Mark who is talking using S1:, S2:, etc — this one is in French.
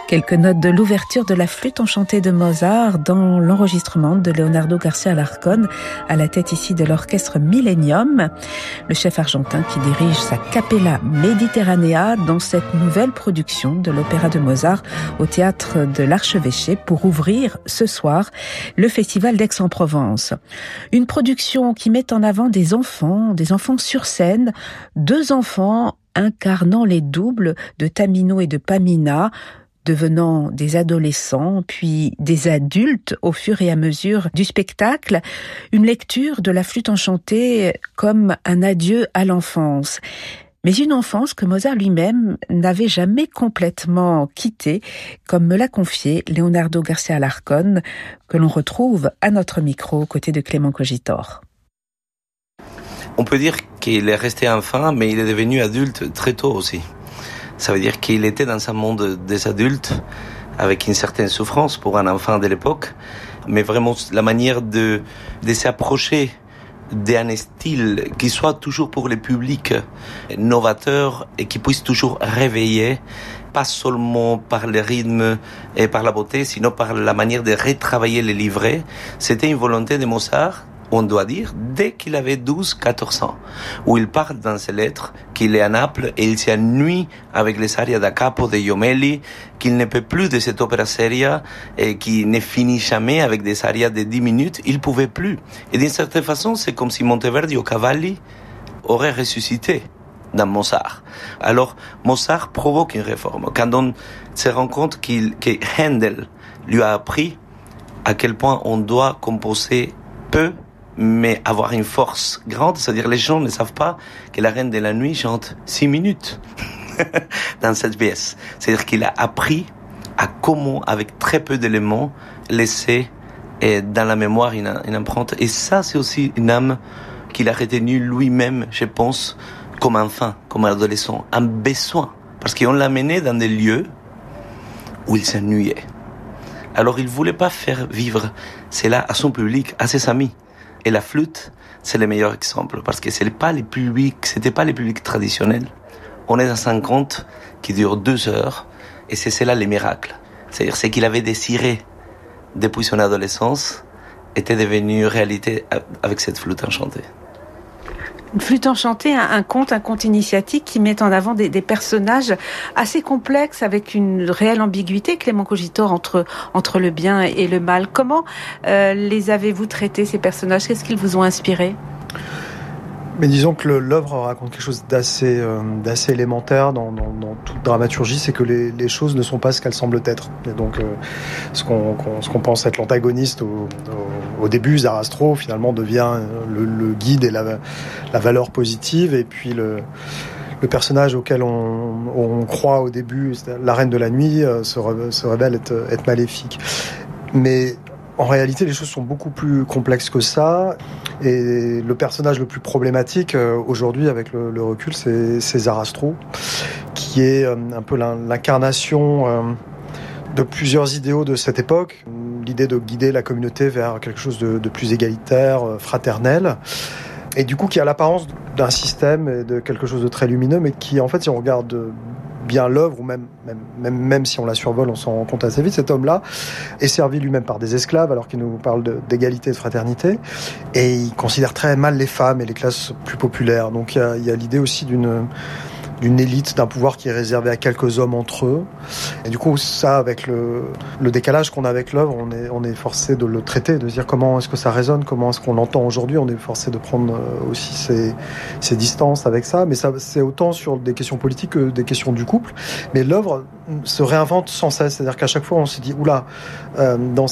S1: Quelques notes de l'ouverture de la flûte enchantée de Mozart dans l'enregistrement de Leonardo García Alarcón, à la tête ici de l'orchestre Millennium, le chef argentin qui dirige sa Capella Mediterranea dans cette nouvelle production de l'opéra de Mozart au théâtre de l'Archevêché pour ouvrir ce soir le festival d'Aix-en-Provence. Une production qui met en avant des enfants sur scène, 2 enfants incarnant les doubles de Tamino et de Pamina, devenant des adolescents, puis des adultes au fur et à mesure du spectacle, une lecture de la flûte enchantée comme un adieu à l'enfance. Mais une enfance que Mozart lui-même n'avait jamais complètement quittée, comme me l'a confié Leonardo García Alarcón, que l'on retrouve à notre micro aux côtés de Clément Cogitor.
S2: On peut dire qu'il est resté enfant, mais il est devenu adulte très tôt aussi. Ça veut dire qu'il était dans un monde des adultes, avec une certaine souffrance pour un enfant de l'époque, mais vraiment la manière de s'approcher d'un style qui soit toujours pour le public novateur et qui puisse toujours réveiller, pas seulement par le rythme et par la beauté, sinon par la manière de retravailler les livrets. C'était une volonté de Mozart, on doit dire, dès qu'il avait 12-14 ans, où il parle dans ses lettres qu'il est à Naples et il s'ennuie avec les arias da capo de Jommelli, qu'il ne peut plus de cette opéra seria et qui ne finit jamais avec des arias de 10 minutes, il pouvait plus. Et d'une certaine façon, c'est comme si Monteverdi ou Cavalli auraient ressuscité dans Mozart. Alors, Mozart provoque une réforme. Quand on se rend compte que Handel lui a appris à quel point on doit composer peu, mais avoir une force grande, c'est-à-dire les gens ne savent pas que la Reine de la Nuit chante 6 minutes dans cette pièce. C'est-à-dire qu'il a appris à comment, avec très peu d'éléments, laisser dans la mémoire une empreinte. Et ça, c'est aussi une âme qu'il a retenue lui-même, je pense, comme enfant, comme adolescent, un besoin. Parce qu'on l'a mené dans des lieux où il s'ennuyait. Alors il voulait pas faire vivre cela à son public, à ses amis. Et la flûte, c'est le meilleur exemple, parce que c'était pas les publics traditionnels. On est dans un conte qui dure 2 heures, et c'est cela les miracles. C'est-à-dire, ce qu'il avait désiré depuis son adolescence était devenu réalité avec cette flûte enchantée.
S1: Une flûte enchantée, un conte initiatique qui met en avant des personnages assez complexes avec une réelle ambiguïté, Clément Cogitor, entre le bien et le mal. Comment les avez-vous traités, ces personnages ? Qu'est-ce qu'ils vous ont inspiré ?
S3: Mais disons que l'œuvre raconte quelque chose d'assez élémentaire dans toute dramaturgie, c'est que les choses ne sont pas ce qu'elles semblent être. Et donc, ce qu'on pense être l'antagoniste au début, Zarastro, finalement devient le guide et la valeur positive. Et puis le personnage auquel on croit au début, la Reine de la Nuit, se révèle être maléfique. Mais en réalité, les choses sont beaucoup plus complexes que ça. Et le personnage le plus problématique aujourd'hui, avec le recul, c'est Zarastro, qui est un peu l'incarnation de plusieurs idéaux de cette époque. L'idée de guider la communauté vers quelque chose de plus égalitaire, fraternel. Et du coup, qui a l'apparence d'un système et de quelque chose de très lumineux, mais qui, en fait, si on regarde bien l'œuvre, ou même si on la survole, on s'en rend compte assez vite, cet homme-là est servi lui-même par des esclaves, alors qu'il nous parle d'égalité et de fraternité, et il considère très mal les femmes et les classes plus populaires. Donc il y a l'idée aussi d'une élite, d'un pouvoir qui est réservé à quelques hommes entre eux. Et du coup, ça, avec le décalage qu'on a avec l'œuvre, on est forcé de le traiter, de se dire comment est-ce que ça résonne, comment est-ce qu'on l'entend aujourd'hui. On est forcé de prendre aussi ses distances avec ça. Mais ça, c'est autant sur des questions politiques que des questions du couple. Mais l'œuvre se réinvente sans cesse. C'est-à-dire qu'à chaque fois, on se dit, oula, dans